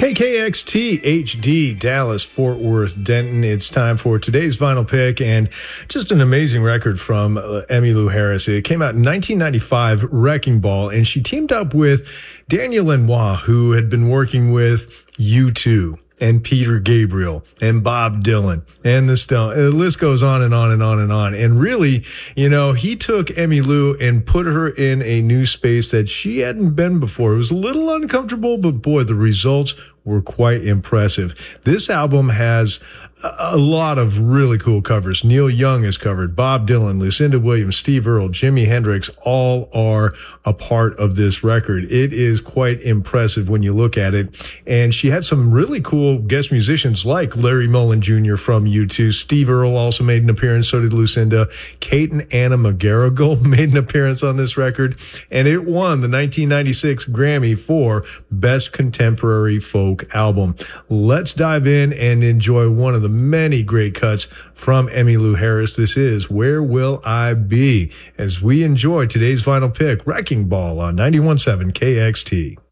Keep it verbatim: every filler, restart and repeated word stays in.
K K X T H D, Dallas, Fort Worth, Denton. It's time for today's vinyl pick, and just an amazing record from uh, Emmylou Harris. It came out in nineteen ninety-five, Wrecking Ball, and she teamed up with Daniel Lanois, who had been working with U two and Peter Gabriel and Bob Dylan and the Stone. The list goes on and on and on and on. And really, you know, he took Emmylou and put her in a new space that she hadn't been before. It was a little uncomfortable, but boy, the results were quite impressive. This album has a lot of really cool covers. Neil Young is covered. Bob Dylan, Lucinda Williams, Steve Earle, Jimi Hendrix, all are a part of this record. It is quite impressive when you look at it. And she had some really cool guest musicians like Larry Mullen Junior from U two. Steve Earle also made an appearance. So did Lucinda. Kate and Anna McGarrigle made an appearance on this record. And it won the nineteen ninety-six Grammy for Best Contemporary Folk Album. Let's dive in and enjoy one of the many great cuts from Emmylou Harris. This is Where Will I Be? As we enjoy today's vinyl pick, Wrecking Ball on ninety-one point seven K X T.